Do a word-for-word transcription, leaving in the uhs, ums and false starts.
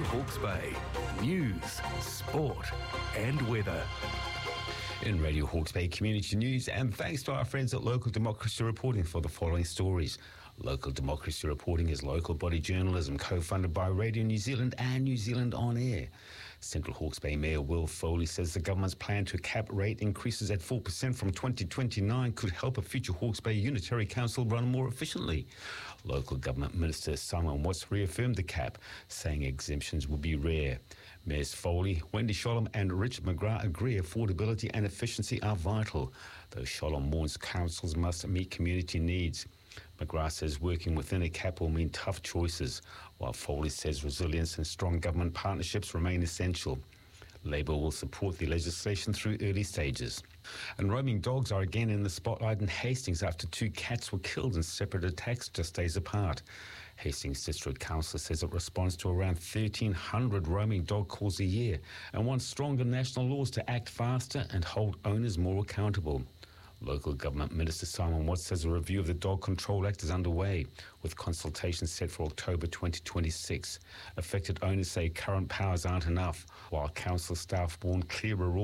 Hawke's Bay. News, sport and weather. In Radio Hawke's Bay Community News, and thanks to our friends at Local Democracy Reporting for the following stories. Local Democracy Reporting is local body journalism co-funded by Radio New Zealand and New Zealand On Air. Central Hawke's Bay Mayor Will Foley says the government's plan to cap rate increases at four percent from twenty twenty-nine could help a future Hawke's Bay Unitary Council run more efficiently. Local Government Minister Simon Watts reaffirmed the cap, saying exemptions will be rare. Mayors Foley, Wendy Sholom and Richard McGrath agree affordability and efficiency are vital, though Sholom warns councils must meet community needs. McGrath says working within a cap will mean tough choices, while Foley says resilience and strong government partnerships remain essential. Labour will support the legislation through early stages. And roaming dogs are again in the spotlight in Hastings after two cats were killed in separate attacks just days apart. Hastings District Council says it responds to around thirteen hundred roaming dog calls a year and wants stronger national laws to act faster and hold owners more accountable. Local Government Minister Simon Watts says a review of the Dog Control Act is underway, with consultations set for October twenty twenty-six. Affected owners say current powers aren't enough, while council staff warn clearer rules